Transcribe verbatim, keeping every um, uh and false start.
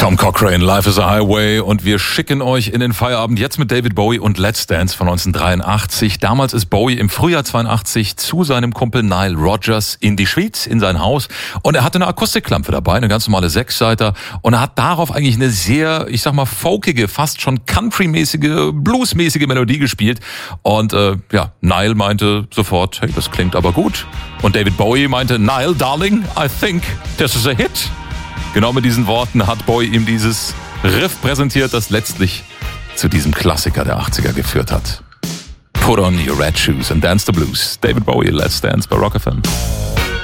Tom Cochrane, Life is a Highway, und wir schicken euch in den Feierabend jetzt mit David Bowie und Let's Dance von neunzehnhundertdreiundachtzig. Damals ist Bowie im Frühjahr zweiundachtzig zu seinem Kumpel Nile Rodgers in die Schweiz, in sein Haus, und er hatte eine Akustikklampe dabei, eine ganz normale Sechsseiter, und er hat darauf eigentlich eine sehr, ich sag mal, folkige, fast schon country-mäßige, bluesmäßige Melodie gespielt, und äh, ja, Nile meinte sofort, hey, das klingt aber gut, und David Bowie meinte, Nile, darling, I think this is a hit. Genau mit diesen Worten hat Bowie ihm dieses Riff präsentiert, das letztlich zu diesem Klassiker der achtziger geführt hat. Put on your red shoes and dance the blues. David Bowie, Let's Dance bei Rock F M.